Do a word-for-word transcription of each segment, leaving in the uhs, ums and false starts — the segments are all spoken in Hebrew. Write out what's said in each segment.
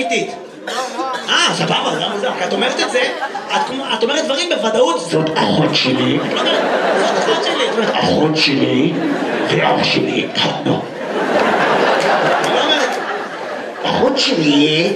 אמיתית? אה, סבבה, זה מוזר, כי את אומרת את זה, את אומרת דברים בוודאות. זאת אחות שלי. את לא אומרת, זאת אחות שלי. אחות שלי ואח שלי התחתנו. את לא אומרת, אחות שלי.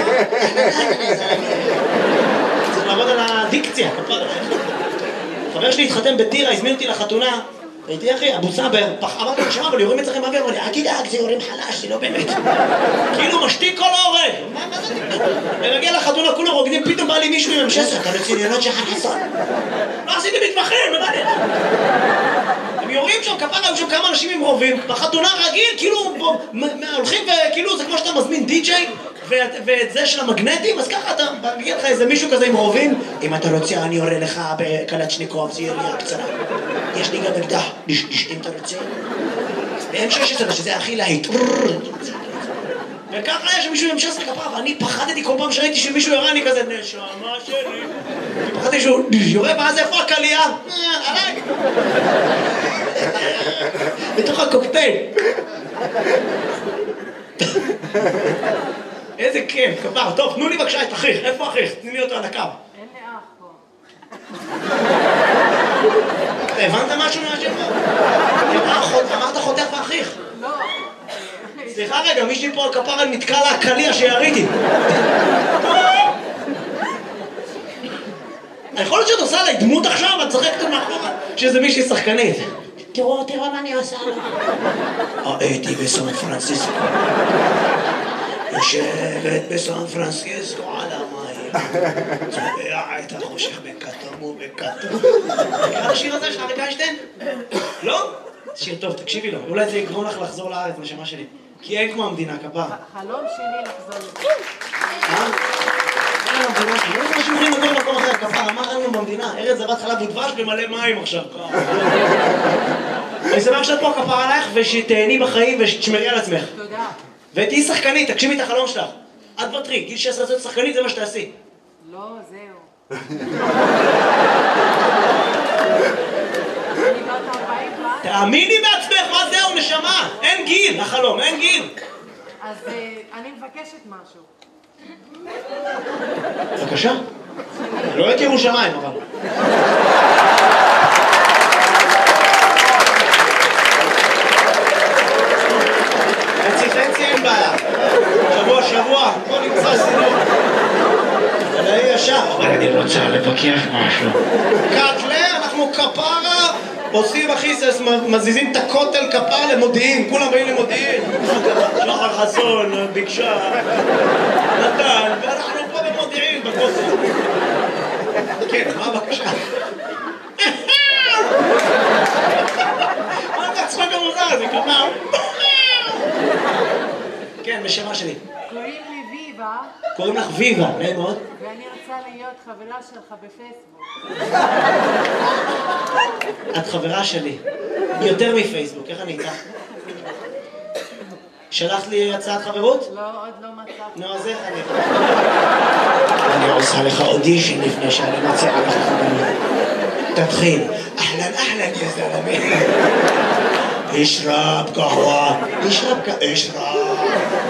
צריך לעבוד על הדיקציה, כפר. חבר שלי התחתן בטירה, הזמין אותי לחתונה. הייתי אחי, אבו סאבר, אמרתי לו, שמע, אבל יורים אצלכם אוויר, אמר לי, אל תדאג, זה יורים חלש, זה לא באמת. כאילו משתיק כל ההורג. מה זה תקדם? אני מגיע לחתונה, כולם רוקדים, פתאום בא לי מישהו עם המשסר, אתה רציני, אני לא שחר חסון. לא עשיתי מתמחים, מה לי? הם יורים שם, כפר, היו שם כמה אנשים עם רובים, בחתונה רגיל, כאילו, הולכים וכאילו, זה כמו שאתה מזמין די-ג'יי, ואת זה של המגנטים, אז ככה אתה מגיע לך איזה מישהו כזה עם רובים, אם אתה רוצה, אני יורה לך בקלצ'ניקוב, זה ירייה קצרה. יש לי גם אקדח, אם אתה רוצה. ב-אם שש עשרה, שזה הכי להיט. וככה היה שמישהו עם שש עשרה כפה, ואני פחדתי כל פעם שראיתי שמישהו יורה, אני כזה, נשמה שלי. פחדתי שהוא יורה, ואז איפה הקלייה? עליי. בתוך הקוקטייל. איזה כיף, כפר. טוב, תנו לי בבקשה את אחיך. איפה אחיך? תני לי אותו על הקו. אין לי אח פה. אתה הבנת משהו מהשם פה? אמרת חותך ואחיך. לא. סליחה רגע, מישהי פה על כפר נתקע לה הקליע שיריתי. יכול להיות שאת עושה עליי דמות עכשיו, את צחקת מאחורה, שזה מישהי שחקנית. תראו, תראו מה אני עושה לה. הייתי בסן פרנסיסקו. יושבת בסן פרנסיסקו על המים. צובע את החושך בכתום ובכתום. מכירה את השיר הזה של אריק איינשטיין? לא? שיר טוב, תקשיבי לו. אולי זה יגרום לך לחזור לארץ, נשמה שלי. כי אין כמו המדינה, כפר. חלום שלי לחזור לזה. אה? אין לנו במדינה, לא יודע שאתם יכולים לגור במקום אחר, כפר. אמר לנו במדינה, ארץ זבת חלב ודבש במלא מים עכשיו. אני שמח שאת פה כפר עלייך ושתהני בחיים ושתשמרי על עצמך. תודה. ותהי שחקנית, תגשימי את החלום שלך. את בטרי, גיל שש עשרה להיות שחקנית זה מה שתעשי. לא, זהו. אני בת ארבעים כבר. תאמיני בעצמך, מה זהו נשמה? אין גיל, החלום, אין גיל. אז אני מבקשת משהו. בבקשה. לא את ירושלים, אבל. חצי חצי אין בעיה. שבוע שבוע, בוא נמצא סידור. זה לא ישר. אני רוצה לבקש משהו. קטלה, אנחנו כפרה, עושים אחיסס, מזיזים את הכותל כפר למודיעין, כולם באים למודיעין. שחר חסון, ביקשה, נתן, ואנחנו פה במודיעין, בכותל. כן, מה הבקשה? מה אתה צחק המוזר הזה, כפר? כן, בשמה שלי. קוראים לי ויבה. קוראים לך ויבה, נעים מאוד. ואני רוצה להיות חברה שלך בפייסבוק. את חברה שלי. יותר מפייסבוק, איך אני איתך? שלחת לי הצעת חברות? לא, עוד לא מצאתי. נו, אז איך אני... אני עושה לך אודישן לפני שאני מציעה לך חברות. תתחיל. אהלן, אהלן, יא זלמי. אשרב קהווה. אשרב קהווה. אשרב.